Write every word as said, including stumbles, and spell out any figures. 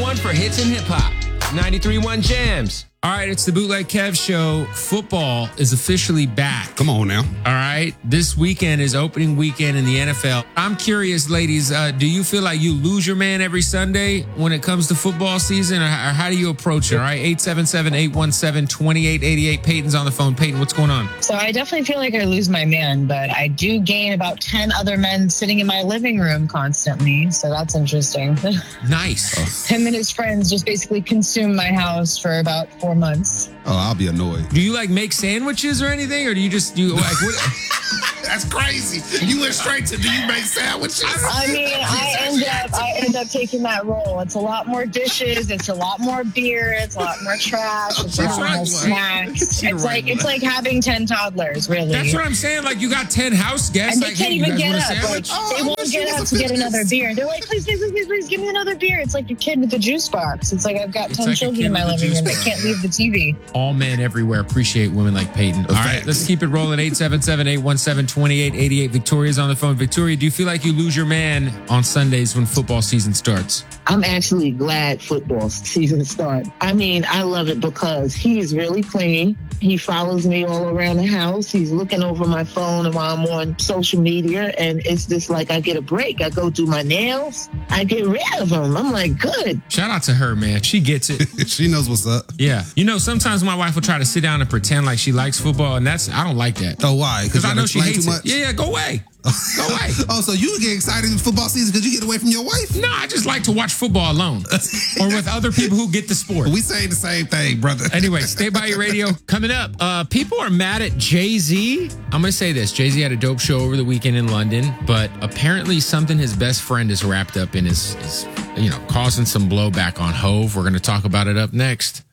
one for hits and hip hop. ninety-three point one Jams. All right, it's the Bootleg Kev Show. Football is officially back. Come on now. All right, this weekend is opening weekend in the N F L. I'm curious, ladies, uh, do you feel like you lose your man every Sunday when it comes to football season, or, or how do you approach it? All right, eight seven seven, eight one seven, two eight eight eight. Peyton's on the phone. Peyton, what's going on? So I definitely feel like I lose my man, but I do gain about ten other men sitting in my living room constantly, so that's interesting. Nice. Him and his friends just basically consume my house for about four months. Oh, I'll be annoyed. Do you like make sandwiches or anything, or do you just do like what? That's crazy. You went straight to do you make sandwiches? I mean, I end up I end up taking that role. It's a lot more dishes. It's a lot more beer. It's a lot more trash. It's a lot right. more snacks. You're It's right. like it's like having ten toddlers, really. That's what I'm saying. Like you got ten house guests. And they like, can't hey, you even guys get want a up. Like, sandwich? Oh, they I won't wish get it up was to a get another business. beer. They're like, please, please, please, please, please, give me another beer. It's like your kid with the juice box. It's like I've got It's ten like a children kid in my with a living juice room that box. can't leave the T V. All men everywhere appreciate women like Peyton. All right, fact. let's keep it rolling. eight seven seven, eight one seven, two eight eight eight. Victoria's on the phone. Victoria, do you feel like you lose your man on Sundays when football season starts? I'm actually glad football season started. I mean, I love it because he is really clean. He follows me all around the house. He's looking over my phone while I'm on social media. And it's just like I get a break. I go do my nails. I get rid of him. I'm like, good. Shout out to her, man. She gets it. She knows what's up. Yeah. You know, sometimes my wife will try to sit down and pretend like she likes football, and that's, I don't like that. Oh, why? Because I you know she explain hates too it. much? Yeah, yeah, go away. Go away. Oh, so you get excited in football season because you get away from your wife? No, I just like to watch football alone or with other people who get the sport. We say the same thing, brother. Anyway, stay by your radio. Coming up, uh, people are mad at Jay-Z. I'm going to say this. Jay-Z had a dope show over the weekend in London, but apparently something his best friend is wrapped up in is, is you know, causing some blowback on Hove. We're going to talk about it up next.